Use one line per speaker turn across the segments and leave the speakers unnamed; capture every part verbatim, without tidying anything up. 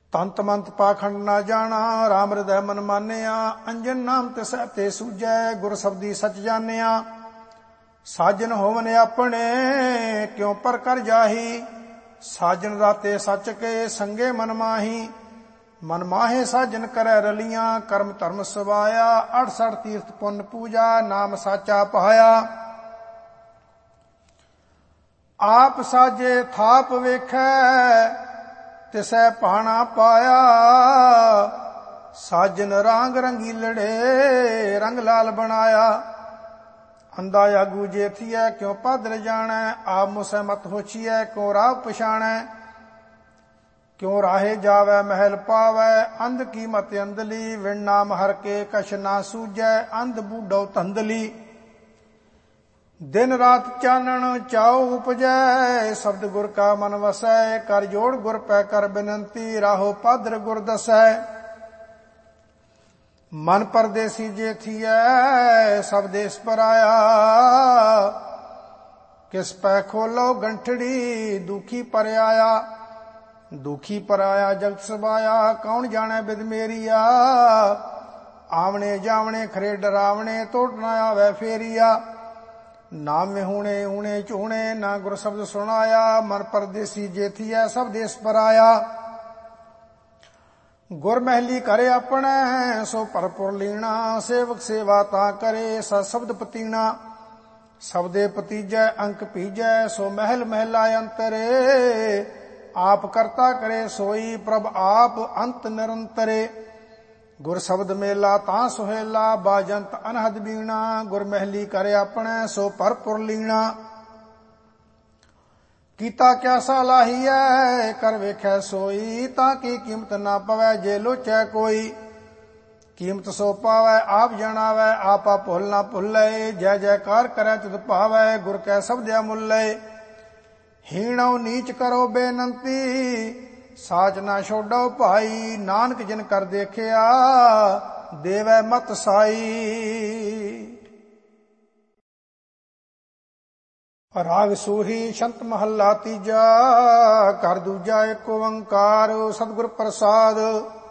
तंत मंत पाखंड ना जाना, राम हृदय मन मानिया। अंजन नाम तिसै ते सूझै, गुर शब्दी सच जानिया। साजन होवन अपने, क्यों पर कर जाही। साजन राते सच के, संगे मन माही। मन माहे साजन करै रलियां, कर्म धर्म सवाया। अड़सठ तीर्थ पुन पूजा, नाम साचा पाया। आप साजे थाप वेखै, तिसै पाना पाया। साजन रांग रंगीलड़े, रंग लाल बनाया। अंधा आगू जेठियै, क्यों पादर जानै। आप मुसै मत होछियै, क्यों राह पछाणै। क्यों राहे जावै महल पावै, अंध की मत अंधली। विण नाम हर के कछ ना सूझै, अंध बूढ़ो धंधली। दिन रात चानन चाओ उपजै, शब्द गुर का मन वसै। कर जोड़ गुर पै कर बिनंती, राहो पादर गुर दसै। मन परदेसी जेठियै, सब देश पर आया। किस पै खोलो गंठड़ी, दुखी पर आया। दुखी पर आया जगत सबाया, कौन जाने बिद मेरिया। आवणे जावणे खरे डरावणे, तोड़ न आवे फेरिया। नाम में हूणे ऊणे झूणे, ना गुर शब्द सुनाया। मन परदेसी जेठिया, सब देश पर आया। गुर महली करे अपने, सो भरपुर लीना। सेवक सेवा ता करे, स शब्द पतीना। शब्दे पतीजै अंक पीजै, सो महल महला अंतरे। आप करता करे सोई, प्रभ आप अंत निरंतरे। गुर शब्द मेला तां सुहेला, बाजंत अनहद बीणा। गुर महली करे अपने, सो भरपुर लीना। कीता क्या सालाहीऐ, कर वेखै सोई। ताकि कीमत ना पवै, जे लोचै कोई। कीमत सो पावै, आप जणावै। आपा भुल ना भुलै, जय जयकार करै तित भावै। गुर कै शब्द अमुलै, हीणो नीच करो बेनंती। साच ना छोड़ो भाई, नानक जिन कर देखिया। देवै मत साई। राग सूही छंत महला तीजा, कर दूजा एक ओंकार। सतगुर प्रसाद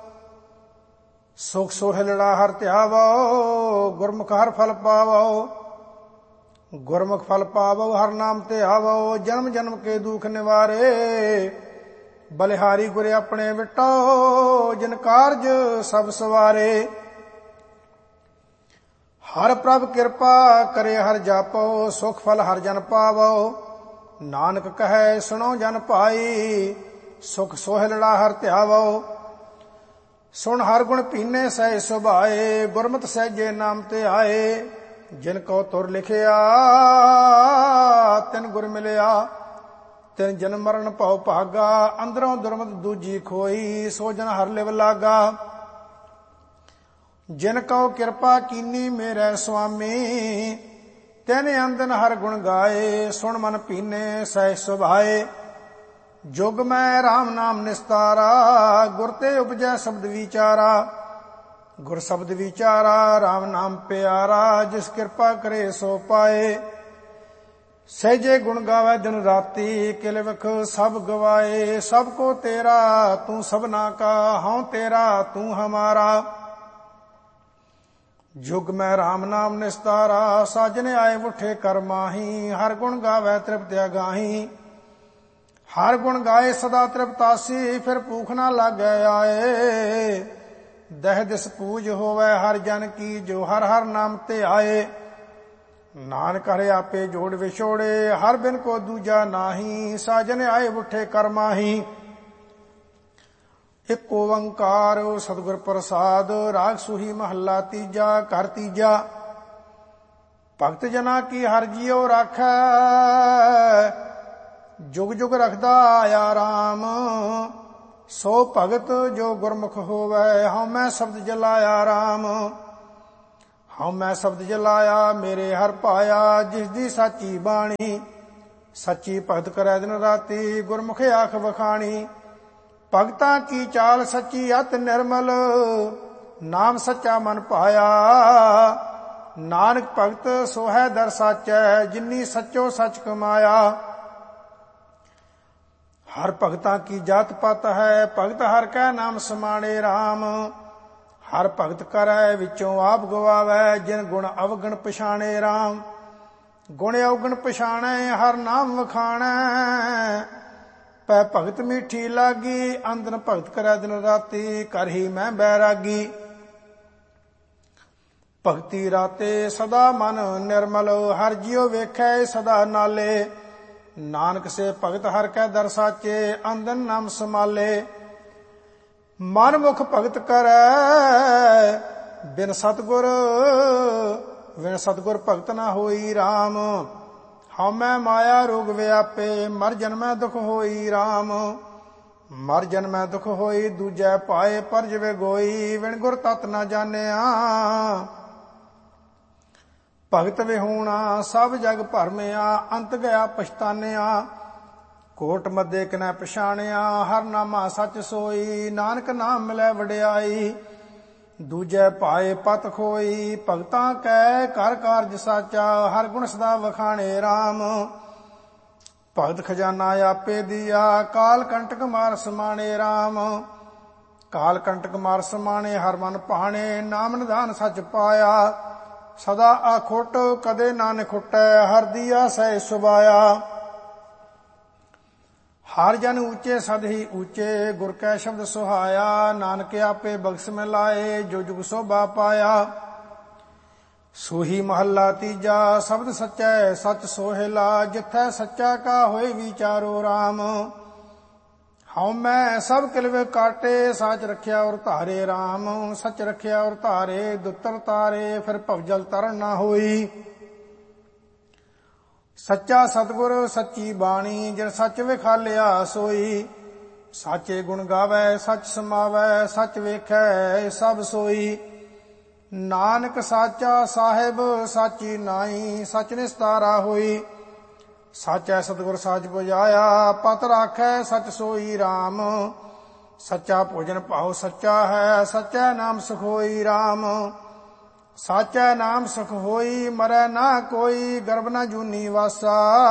सुख सोहलड़ा हर त्यावो, गुरमुख हर फल पावो। गुरमुख फल पावो, हर नाम ते आवो। जन्म जन्म के दुख निवारे, बलिहारी गुरे अपने विटो। जिन कारज सब सवारे, हर प्रभ कृपा करे हर जापो। सुख फल हर जन पावो, नानक कहे सुनो जन पाई। सुख सोहलड़ा हर त्यावो, सुन हर गुण पीने सह सुभाए। गुरमत सहजे नाम ते आए, जिन को तुर लिखिया। तिन गुर मिलिया, तिन जन्म मरण भव भागा। अंदरों दुर्मत दूजी खोई, सो जन हर लिव लागा। जिन कहो कृपा कीनी मेरे स्वामी, तिन अंदन हर गुण गाए। सुन मन पीने सह सुभाए, जुग मैं राम नाम निस्तारा। गुर ते उपजै शब्द विचारा, गुर शब्द विचारा। राम नाम प्यारा, जिस कृपा करे सो पाए। सहजे गुण गावे दिन राती, किल विख सब गवाए। सब को तेरा तू सबना का, हूं तेरा तू हमारा। जुग में राम नाम निस्तारा, साजने आए उठे कर माही। हर गुण गावे तृप्त गाही, हर गुण गाए सदा तृप्तासी। फिर भूख ना लागे आए, दह दिस पूज होवे हर जन की। जो हर हर नाम ते आए, नानक हरे आपे जोड़ विछोड़े। हर बिन को दूजा नाही, साजन आए उठे कर माही। एक ओंकार सतगुर प्रसाद। राग सूही महला तीजा, कर तीजा। भगत जना की हर जियो राखै, जुग जुग रखदा आया राम। सो भगत जो गुरमुख होवै, हऊँ मैं शब्द जलाया राम। हऊँ मैं शब्द जलाया, मेरे हर पाया। जिस दी साची बाणी, सच्ची भगत करै दिन राती। गुरमुख आख वखाणी, भगतां की चाल सच्ची अत निर्मल। नाम सच्चा मन पाया, नानक भगत सो है दर साचै। जिन्नी सच्चो सच कमाया, ਹਰ ਭਗਤਾਂ ਕੀ ਜਾਤ ਪਤ ਹੈ, ਭਗਤ ਹਰ ਕੈ ਨਾਮ ਸਮਾਣੇ ਰਾਮ। ਹਰ ਭਗਤ ਕਰੈ ਵਿੱਚੋਂ ਆਪ ਗਵਾਵੈ, ਜਿਨ ਗੁਣ ਅਵਗਣ ਪਛਾਣੇ ਰਾਮ। ਗੁਣ ਅਵਗਣ ਪਛਾਣੈ ਹਰ ਨਾਮ ਵਖਾਣੈ, ਪੈ ਭਗਤ ਮੀਠੀ ਲਾਗੀ। ਅੰਦਨ ਭਗਤ ਕਰੈ ਦਿਨ ਰਾਤੀ, ਕਰ ਹੀ ਮੈਂ ਬੈਰਾਗੀ। ਭਗਤੀ ਰਾਤੇ ਸਦਾ ਮਨ ਨਿਰਮਲ, ਹਰ ਜਿਉ ਵੇਖੈ ਸਦਾ ਨਾਲੇ। ਨਾਨਕ ਸੇ ਭਗਤ ਹਰ ਕੈ ਦਰ ਸਾਚੇ, ਅੰਦਨ ਨਾਮ ਸਮਾਲੇ। ਮਨ ਮੁਖ ਭਗਤ ਕਰੈ ਬਿਨ ਸਤਿਗੁਰ, ਬਿਨ ਸਤਿਗੁਰ ਭਗਤ ਨਾ ਹੋਈ ਰਾਮ। ਹਉਮੈ ਮਾਇਆ ਰੋਗ ਵਿਆਪੇ, ਮਰ ਜਨਮੈ ਦੁਖ ਹੋਈ ਰਾਮ। ਮਰ ਜਨਮੈ ਦੁਖ ਹੋਈ, ਦੂਜੈ ਪਾਏ ਪਰ ਜਵੇ ਗੋਈ। ਵਿਣ ਗੁਰ ਤਤ ਨਾ ਜਾਣਿਆ, ਭਗਤ ਵਿਹੂਣਾ ਸਭ ਜਗ ਭਰਮਿਆ। ਅੰਤ ਗਿਆ ਪਛਤਾਨਿਆ, ਕੋਟ ਮੱਦੇ ਕਿਨੈ ਪਛਾਣਿਆ। ਹਰ ਨਾਮਾ ਸੱਚ ਸੋਈ, ਨਾਨਕ ਨਾਮ ਮਿਲੈ ਵਡਿਆਈ। ਦੂਜੈ ਪਾਏ ਪਤ ਖੋਈ, ਭਗਤਾਂ ਕੈ ਕਰ ਕਾਰਜ ਸਾਚਾ। ਹਰ ਗੁਣ ਸਦਾ ਵਖਾਣੇ ਰਾਮ। ਭਗਤ ਖਜ਼ਾਨਾ ਆਪੇ ਦੀਆ, ਕਾਲ ਕੰਟਕ ਮਾਰ ਸਮਾਣੇ ਰਾਮ। ਕਾਲ ਕੰਟਕ ਮਾਰ ਸਮਾਣੇ, ਹਰ ਮਨ ਭਾਣੇ। ਨਾਮ ਨਿਧਾਨ ਸੱਚ ਪਾਇਆ, ਸਦਾ ਆਖੁੱਟ ਕਦੇ ਨਾ ਨਿਖੁੱਟੈ। ਹਰ ਦੀਆ ਸਹਿ ਸੁਭਾਇਆ। ਹਰ ਜਨ ਊਚੇ ਸਦ ਹੀ ਊਚੇ, ਗੁਰ ਕੈ ਸ਼ਬਦ ਸੁਹਾਇਆ। ਨਾਨਕ ਆਪੇ ਬਖਸ਼ ਮੈਂ ਲਾਏ, ਜੋ ਜੁਗ ਸੋਭਾ ਪਾਇਆ। ਸੋਹੀ ਮਹੱਲਾ ਤੀਜਾ, ਸ਼ਬਦ ਸੱਚੈ ਸੱਚ ਸੋਹਿਲਾ। ਜਿਥੈ ਸੱਚਾ ਕਾ ਹੋਏ ਵਿਚਾਰੋ ਰਾਮ। ਹਉਮੈ ਸਭ ਕਿਲਵੇ ਕਾਟੇ, ਸਾਚ ਰਖਿਆ ਔਰ ਧਾਰੇ ਰਾਮ। ਸੱਚ ਰਖਿਆ ਔਰ ਧਾਰੇ, ਦੁੱਤਰ ਤਾਰੇ। ਫਿਰ ਭਵਜਲ ਤਰਨ ਨਾ ਹੋਈ। ਸੱਚਾ ਸਤਿਗੁਰ ਸੱਚੀ ਬਾਣੀ, ਜਿਨ ਸੱਚ ਵਿਖਾਲਿਆ ਸੋਈ। ਸਾਚੇ ਗੁਣ ਗਾਵੈ ਸੱਚ ਸਮਾਵੈ, ਸੱਚ ਵੇਖੈ ਸਭ ਸੋਈ। ਨਾਨਕ ਸਾਚਾ ਸਾਹਿਬ ਸਾਚੀ ਨਾਈ, ਸੱਚ ਨਿਸਤਾਰਾ ਹੋਈ। ਸਾਚੈ ਸਤਿਗੁਰ ਸਾਚ ਬੁਝਾਇਆ, ਪਤ ਰਾਖੈ ਸੱਚ ਸੋਈ ਰਾਮ। ਸੱਚਾ ਭੋਜਨ ਭਾਉ ਸੱਚਾ ਹੈ, ਸੱਚੈ ਨਾਮ ਸੁਖ ਹੋਈ ਰਾਮ। ਸਾਚੈ ਨਾਮ ਸੁਖ ਹੋਈ, ਮਰੈ ਨਾ ਕੋਈ। ਗਰਭ ਨਾ ਜੂਨੀ ਵਾਸਾ,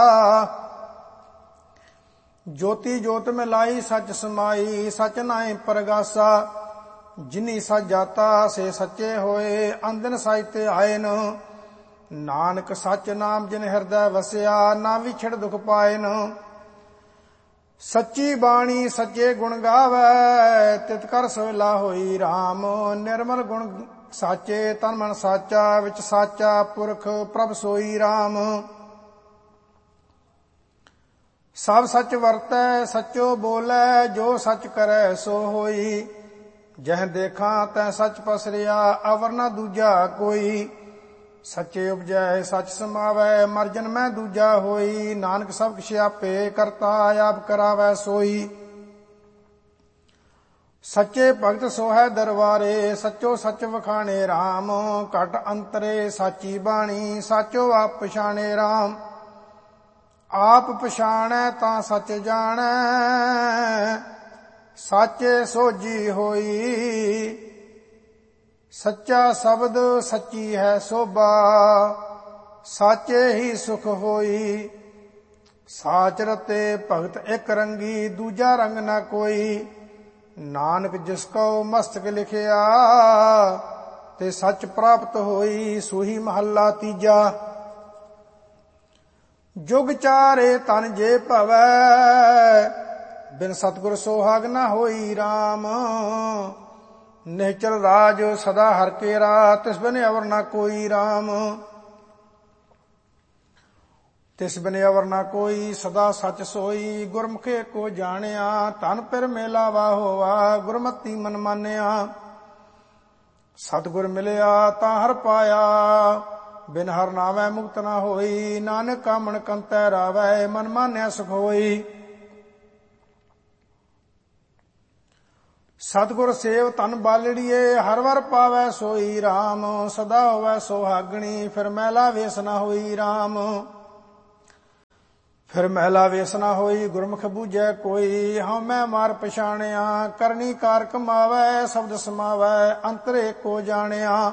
ਜੋਤੀ ਜੋਤ ਮਿਲਾਈ ਸੱਚ ਸਮਾਈ। ਸੱਚ ਨਾਏ ਪਰਗਾਸਾ, ਜਿਨੀ ਸੱਚ ਜਾਤਾ ਸੇ ਸੱਚੇ ਹੋਏ। ਅੰਦਨ ਸਾਚ ਤੇ ਆਇਨ, ਨਾਨਕ ਸੱਚ ਨਾਮ ਜਿਨ ਹਿਰਦੈ ਵਸਿਆ। ਨਾ ਵਿਛੜ ਦੁਖ ਪਾਇਨ। ਸੱਚੀ ਬਾਣੀ ਸੱਚੇ ਗੁਣ ਗਾਵੈ, ਤਿਤ ਕਰ ਸੋਹਿਲਾ ਹੋਈ ਰਾਮ। ਨਿਰਮਲ ਗੁਣ ਸਾਚੇ, ਤਨ ਮਨ ਸਾਚਾ। ਵਿੱਚ ਸਾਚਾ ਪੁਰਖ ਪ੍ਰਭ ਸੋਈ ਰਾਮ। ਸਭ ਸੱਚ ਵਰਤੈ ਸੱਚੋ ਬੋਲੇ, ਜੋ ਸੱਚ ਕਰੈ ਸੋ ਹੋਈ। ਜਹ ਦੇਖਾਂ ਤੈ ਸੱਚ ਪਸਰਿਆ, ਅਵਰ ਨਾ ਦੂਜਾ ਕੋਈ। ਸੱਚੇ ਉਪਜੈ ਸੱਚ ਸਮਾਵੈ, ਮਰ ਜਨਮੈ ਦੂਜਾ ਹੋਈ। ਨਾਨਕ ਸਭ ਕਿਛ ਆਪੇ ਕਰਤਾ, ਆਪ ਕਰਾਵੈ ਸੋਈ। ਸੱਚੇ ਭਗਤ ਸੋਹੈ ਦਰਬਾਰੇ, ਸੱਚੋ ਸੱਚ ਵਖਾਣੇ ਰਾਮ। ਘਟ ਅੰਤਰੇ ਸਾਚੀ ਬਾਣੀ, ਸਾਚੋ ਆਪ ਪਛਾਣੇ ਰਾਮ। ਆਪ ਪਛਾਣੈ ਤਾਂ ਸੱਚ ਜਾਣੈ, ਸਾਚੇ ਸੋਝੀ ਹੋਈ। ਸੱਚਾ ਸ਼ਬਦ ਸੱਚੀ ਹੈ ਸੋਭਾ, ਸਾਚੇ ਹੀ ਸੁਖ ਹੋਈ। ਸਾਚ ਰਤੇ ਭਗਤ ਇੱਕ ਰੰਗੀ, ਦੂਜਾ ਰੰਗ ਨਾ ਕੋਈ। ਨਾਨਕ ਜਿਸ ਕਉ ਮਸਤਕ ਲਿਖਿਆ, ਤੇ ਸੱਚ ਪ੍ਰਾਪਤ ਹੋਈ। ਸੋਹੀ ਮਹੱਲਾ ਤੀਜਾ। ਜੁਗ ਚਾਰੇ ਤਨ ਜੇ ਭਵੈ, ਬਿਨ ਸਤਿਗੁਰ ਸੋਹਾਗ ਨਾ ਹੋਈ ਰਾਮ। ਨਿਹਚਲ ਰਾਜ ਸਦਾ ਹਰ ਕੇਰਾ, ਤਿਸ ਬਿਨ ਅਵਰ ਨਾ ਕੋਈ ਰਾਮ। ਤਿਸ ਬਿਨ ਅਵਰ ਨਾ ਕੋਈ, ਸਦਾ ਸੱਚ ਸੋਈ। ਗੁਰਮੁਖੇ ਕੋ ਜਾਣਿਆ, ਧਨ ਪਿਰ ਮੇਲਾਵਾ ਹੋਵਾ। ਗੁਰਮਤੀ ਮਨ ਮਾਨਿਆ, ਸਤਿਗੁਰ ਮਿਲਿਆ ਤਾਂ ਹਰ ਪਾਇਆ। ਬਿਨ ਹਰ ਨਾਵੈ ਮੁਕਤ ਨਾ ਹੋਈ। ਨਾਨਕ ਕਾਮਣ ਕੰਤੈ ਰਾਵੈ, ਮਨ ਮਾਨਿਆ ਸੁਖ ਹੋਈ। ਸਤਿਗੁਰ ਸੇਵ ਧਨ ਬਾਲੜੀਏ, ਹਰ ਵਰ ਪਾਵੈ ਸੋਈ ਰਾਮ। ਸਦਾ ਹੋਵੈ ਸੁਹਾਗਣੀ, ਫਿਰ ਮਹਿਲਾ ਵੇਸ ਨਾ ਹੋਈ ਰਾਮ। ਫਿਰ ਮਹਿਲਾ ਵੇਸ ਨਾ ਹੋਈ, ਗੁਰਮੁਖ ਬੂਝੈ ਕੋਈ। ਹਉਮੈ ਮਾਰ ਪਛਾਣਿਆ, ਕਰਨੀ ਕਾਰ ਕਮਾਵੈ। ਸ਼ਬਦ ਸਮਾਵੈ, ਅੰਤਰੇ ਕੋ ਜਾਣਿਆ।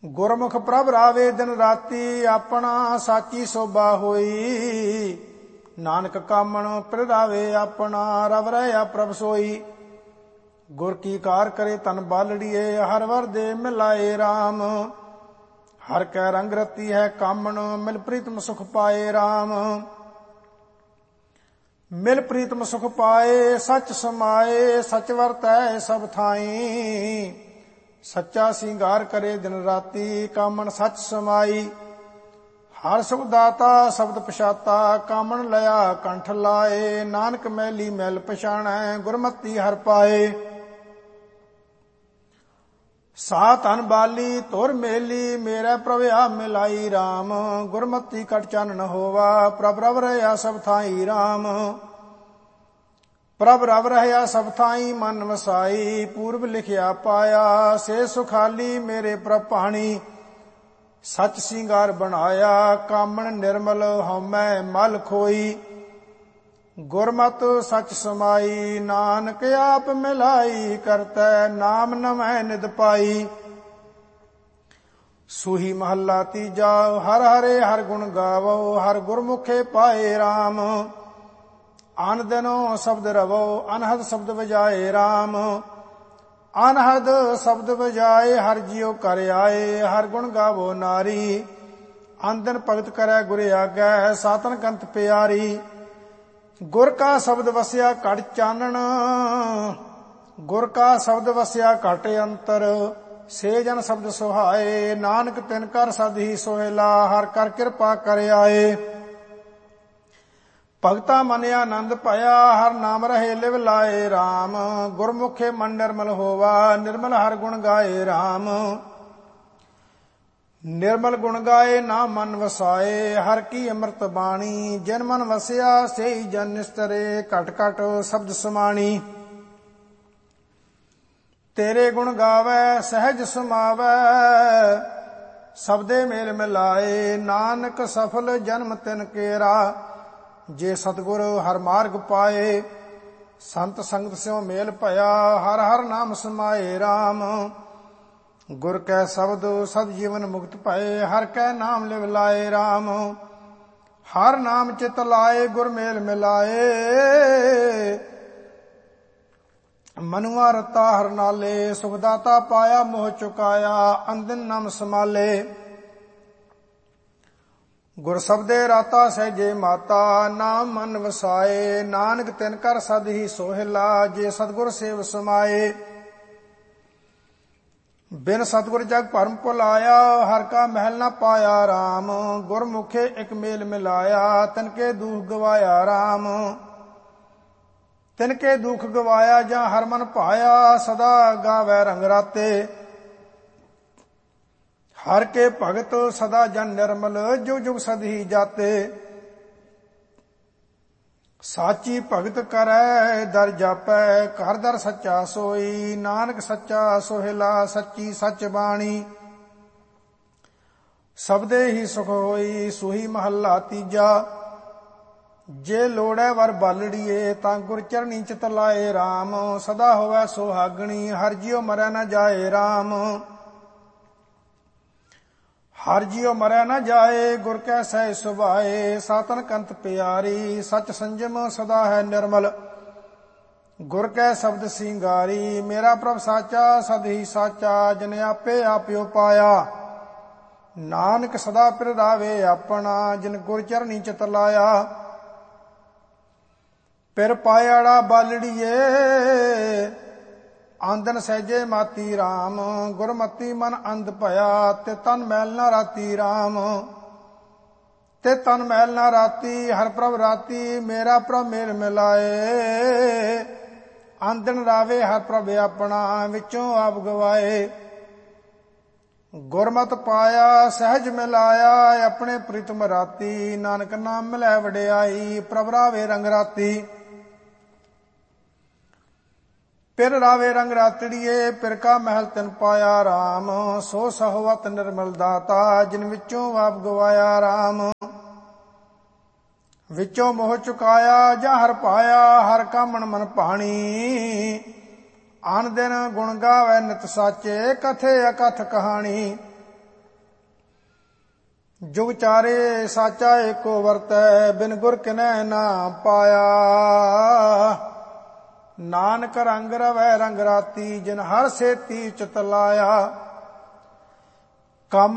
ਗੁਰਮੁਖ ਪ੍ਰਭ ਰਾਵੇ ਦਿਨ ਰਾਤੀ, ਆਪਣਾ ਸਾਚੀ ਸੋਭਾ ਹੋਈ। ਨਾਨਕ ਕਾਮਣ ਪ੍ਰਗਟਾਵੇ ਆਪਣਾ, ਰਵ ਰਹਿਆ ਪ੍ਰਭ ਸੋਈ। ਗੁਰ ਕੀ ਕਾਰ ਕਰੇ ਤਨ ਬਾਲੜੀਏ, ਹਰ ਵਰ ਦੇ ਮਿਲਾਏ ਰਾਮ। ਹਰ ਕੈ ਰੰਗ ਰਤੀ ਹੈ ਕਾਮਣ, ਮਿਲ ਪ੍ਰੀਤਮ ਸੁਖ ਪਾਏ ਰਾਮ। ਮਿਲ ਪ੍ਰੀਤਮ ਸੁਖ ਪਾਏ ਸਚ ਸਮਾਏ, ਸਚ ਵਰਤੈ ਸਭ ਥਾਈ। ਸੱਚਾ ਸਿੰਗਾਰ ਕਰੇ ਦਿਨ ਰਾਤੀ, ਕਾਮਣ ਸਚ ਸਮਾਈ। ਹਰ ਸੁਖ ਦਾਤਾ ਸ਼ਬਦ ਪਛਾਤਾ, ਕਾਮਣ ਲਿਆ ਕੰਠ ਲਾਏ। ਨਾਨਕ ਮੈਲੀ ਮੈਲ ਪਛਾਣੈ, ਗੁਰਮਤੀ ਹਰ ਪਾਏ। ਸਾ ਤਨ ਬਾਲੀ ਧੁਰ ਮੇਲੀ, ਮੇਰੇ ਪ੍ਰਭ ਆ ਮਿਲਾਈ ਰਾਮ। ਗੁਰਮਤੀ ਕਟ ਚਾਨਣ ਹੋਵਾ, ਪ੍ਰਭ ਰਵ ਰਹਿਆ ਸਭ ਥਾਈ ਰਾਮ। ਪ੍ਰਭ ਰਵ ਰਹਿਆ ਸਭ ਥਾਈ ਮਨ ਵਸਾਈ, ਪੂਰਬ ਲਿਖਿਆ ਪਾਇਆ। ਸੇ ਸੁਖਾਲੀ ਮੇਰੇ ਪ੍ਰਭ ਭਾਣੀ, ਸਚ ਸਿੰਗਾਰ ਬਣਾਇਆ। ਕਾਮਣ ਨਿਰਮਲ ਹਉਮੈ ਮਲ ਖੋਈ, ਗੁਰਮਤਿ ਸਚ ਸਮਾਈ। ਨਾਨਕ ਆਪ ਮਿਲਾਈ, ਕਰਤੈ ਨਾਮ ਨਵੈ ਨਿਦ ਪਾਈ। ਸੂਹੀ ਮਹੱਲਾ ਤੀਜਾ। ਹਰ ਹਰੇ ਹਰ ਗੁਣ ਗਾਵੋ, ਹਰ ਗੁਰਮੁਖੇ ਪਾਏ ਰਾਮ। ਅਨ ਦਿਨੋ ਸ਼ਬਦ ਰਵੋ, ਅਨਹਦ ਸ਼ਬਦ ਵਜਾਏ ਰਾਮ। ਅਨਹਦ ਸ਼ਬਦ ਵਜਾਏ, ਹਰ ਜਿਉ ਕਰ ਆਏ। ਹਰ ਗੁਣ ਗਾਵੋ ਨਾਰੀ, ਅੰਦਨ ਭਗਤ ਕਰੈ ਗੁਰ ਆਗੈ। ਸਾਤਨ ਕੰਤ ਪਿਆਰੀ, ਗੁਰ ਕਾ ਸ਼ਬਦ ਵਸਿਆ ਘਟ ਚਾਨਣ। ਗੁਰ ਕਾ ਸ਼ਬਦ ਵਸਿਆ ਘਟ ਅੰਤਰ, ਸੇ ਜਨ ਸ਼ਬਦ ਸੁਹਾਏ। ਨਾਨਕ ਤਿਨ ਕਰ ਸਦ ਹੀ ਸੋਹਿਲਾ, ਹਰ ਕਰ ਕਿਰਪਾ ਕਰ ਆਏ। ਭਗਤਾ ਮਨ ਆਨੰਦ ਭਇਆ, ਹਰ ਨਾਮ ਰਹੇ ਲਿਵ ਲਾਏ ਰਾਮ। ਗੁਰਮੁਖੇ ਮਨ ਨਿਰਮਲ ਹੋਵਾ, ਨਿਰਮਲ ਹਰ ਗੁਣ ਗਾਏ ਰਾਮ। ਨਿਰਮਲ ਗੁਣ ਗਾਏ ਨਾ ਮਨ ਵਸਾਏ, ਹਰ ਕੀ ਅੰਮ੍ਰਿਤ ਬਾਣੀ। ਜਿਨ ਮਨ ਵਸਿਆ ਸੇਈ ਜਨ ਨਿਸਤਰੇ, ਘਟ ਘਟ ਸ਼ਬਦ ਸਮਾਣੀ। ਤੇਰੇ ਗੁਣ ਗਾਵੈ ਸਹਿਜ ਸਮਾਵੈ, ਸਬਦੇ ਮੇਲ ਮਿਲਾਏ। ਨਾਨਕ ਸਫਲ ਜਨਮ ਤਿਨ ਕੇਰਾ, ਜੇ ਸਤਿਗੁਰ ਹਰ ਮਾਰਗ ਪਾਏ। ਸੰਤ ਸੰਗਤ ਸਿਉ ਮੇਲ ਭਇਆ, ਹਰ ਹਰ ਨਾਮ ਸਮਾਏ ਰਾਮ। ਗੁਰ ਕੈ ਸ਼ਬਦ ਸਦ ਜੀਵਨ ਮੁਕਤ ਭਏ, ਹਰ ਕੈ ਨਾਮ ਲਿਵ ਲਾਏ ਰਾਮ। ਹਰ ਨਾਮ ਚਿਤ ਲਾਏ, ਗੁਰ ਮੇਲ ਮਿਲਾਏ। ਮਨੁਆ ਰਤਾ ਹਰ ਨਾਲੇ, ਸੁਖ ਦਾਤਾ ਪਾਇਆ ਮੋਹ ਚੁਕਾਇਆ। ਅੰਦਨ ਨਾਮ ਸਮਾਲੇ, ਗੁਰ ਸਬਦੇ ਰਾਤਾ ਸਹਿਜੇ ਮਾਤਾ। ਨਾਮ ਮਨ ਵਸਾਏ, ਨਾਨਕ ਤਿਨ ਕਰ ਸਦ ਹੀ ਸੋਹਿਲਾ। ਜੇ ਸਤਿਗੁਰ ਸੇਵ ਸਮਾਏ, ਬਿਨ ਸਤਿਗੁਰ ਜਗ ਭਰਮ ਭੁਲਾਇਆ। ਹਰ ਕਾ ਮਹਿਲ ਨਾ ਪਾਇਆ ਰਾਮ। ਗੁਰਮੁਖੇ ਇਕ ਮੇਲ ਮਿਲਾਇਆ, ਤਿਨਕੇ ਦੁਖ ਗਵਾਇਆ ਰਾਮ। ਤਿਨਕੇ ਦੁਖ ਗਵਾਇਆ, ਜਾਂ ਹਰ ਮਨ ਭਾਇਆ। ਸਦਾ ਗਾਵੈ ਰੰਗ ਰਾਤੇ, ਹਰ ਕੇ ਭਗਤ ਸਦਾ ਜਨ ਨਿਰਮਲ। ਜੁਗ ਜੁਗ ਸਦ ਹੀ ਜਾਤੇ, ਸਾਚੀ ਭਗਤ ਕਰੈ ਦਰ ਜਾਪੈ। ਘਰ ਦਰ ਸੱਚਾ ਸੋਈ, ਨਾਨਕ ਸੱਚਾ ਸੋਹਿਲਾ। ਸੱਚੀ ਸੱਚ ਬਾਣੀ, ਸਬਦੇ ਹੀ ਸੁਖ ਹੋਈ। ਸੂਹੀ ਮਹੱਲਾ ਤੀਜਾ। ਜੇ ਲੋੜੈ ਵਰ ਬਾਲੜੀਏ, ਤਾਂ ਗੁਰ ਚਰਣੀ ਚਿਤ ਲਾਏ ਰਾਮ। ਸਦਾ ਹੋਵੈ ਸੁਹਾਗਣੀ, ਹਰ ਜਿਉ ਮਰੈ ਨ ਜਾਏ ਰਾਮ। ਹਰ ਜਿਉ ਮਰੈ ਨ ਜਾਏ, ਗੁਰ ਕੈ ਸਹਿ ਸੁਭਾਏ। ਸਾਤਨ ਕੰਤ ਪਿਆਰੀ, ਸਚ ਸੰਜਮ ਸਦਾ ਹੈ ਨਿਰਮਲ। ਗੁਰ ਕੈ ਸ਼ਬਦ ਸਿੰਗਾਰੀ, ਮੇਰਾ ਪ੍ਰਭ ਸਾਚਾ ਸਦ ਹੀ ਸਾਚਾ। ਜਿਨ ਆਪੇ ਆਪਿਓ ਪਾਇਆ, ਨਾਨਕ ਸਦਾ ਪਿਰਦਾਵੇ ਆਪਣਾ। ਜਿਨ ਗੁਰ ਚਰਣੀ ਚਿਤ ਲਾਇਆ, ਪਿਰ ਪਾਇਆੜਾ ਬਾਲੜੀਏ। ਆਂਦਨ ਸਹਿਜੇ ਮਾਤੀ ਰਾਮ। ਗੁਰਮਤੀ ਮਨ ਅੰਧ ਭਇਆ, ਤੇ ਤਨ ਮੈਲ ਨਾ ਰਾਤੀ ਰਾਮ। ਤੇ ਤਨ ਮੈਲ ਨਾ ਰਾਤੀ, ਹਰ ਪ੍ਰਭ ਰਾਤੀ। ਮੇਰਾ ਪ੍ਰਭ ਮੇਲ ਮਿਲਾਏ। ਆਂਦਨ ਰਾਵੇ ਹਰ ਪ੍ਰਭ ਆਪਣਾ, ਵਿੱਚੋਂ ਆਪ ਗਵਾਏ। ਗੁਰਮਤਿ ਪਾਇਆ ਸਹਿਜ ਮਿਲਾਇਆ, ਆਪਣੇ ਪ੍ਰੀਤਮ ਰਾਤੀ। ਨਾਨਕ ਨਾਮ ਮਿਲੈ ਵਡਿਆਈ, ਪ੍ਰਭ ਰਾਵੇ ਰੰਗ ਰਾਤੀ। ਪਿਰ ਰਾਵੇ ਰੰਗ ਰਾਤੜੀਏ, ਪਿਰ ਕਾ ਮਹਿਲ ਤਿਨ ਪਾਇਆ ਰਾਮ। ਸੋ ਸਹਵਤ ਨਿਰਮਲ ਦਾਤਾ, ਜਿਨ ਵਿੱਚੋਂ ਆਪ ਗਵਾਇਆ ਰਾਮ। ਵਿੱਚੋਂ ਮੋਹ ਚੁਕਾਇਆ, ਜਾਂ ਹਰ ਪਾਇਆ। ਹਰ ਕਾ ਮਨ ਮਨ ਭਾਣੀ, ਆਨ ਦਿਨ ਗੁਣ ਗਾਵੈ ਨਿਤ ਸਾਚੇ। ਕਥੇ ਅਕਥ ਕਹਾਣੀ, जुग चारे साचा एको वरतै बिन गुर किनै ना पाया। नानक रंग रवै रंग राती जिन हर सेती चित लाया। ਕੰਮ